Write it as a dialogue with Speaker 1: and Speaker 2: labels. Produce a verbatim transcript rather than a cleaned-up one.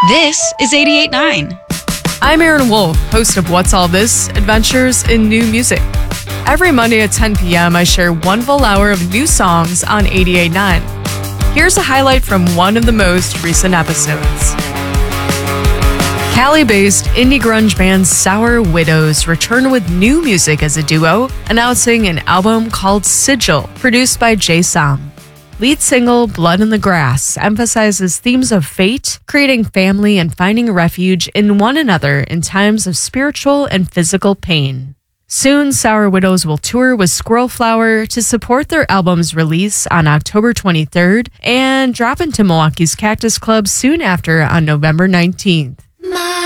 Speaker 1: This is eighty-eight point nine.
Speaker 2: I'm Aaron Wolf, host of What's All This? Adventures in New Music. Every Monday at ten p.m., I share one full hour of new songs on eighty-eight point nine. Here's a highlight from one of the most recent episodes. Cali-based indie grunge band Sour Widows return with new music as a duo, announcing an album called Sigil, produced by Jay Som. Lead single Blood in the Grass emphasizes themes of fate, creating family, and finding refuge in one another in times of spiritual and physical pain. Soon, Sour Widows will tour with Squirrel Flower to support their album's release on October twenty-third and drop into Milwaukee's Cactus Club soon after on November nineteenth.